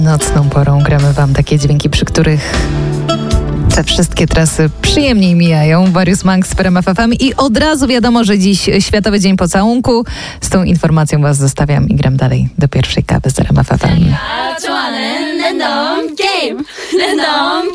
Nocną porą gramy wam takie dźwięki, przy których te wszystkie trasy przyjemniej mijają. Warius Manx z RMF FM i od razu wiadomo, że dziś Światowy Dzień Pocałunku. Z tą informacją was zostawiam i gram dalej do pierwszej kawy z RMF FM.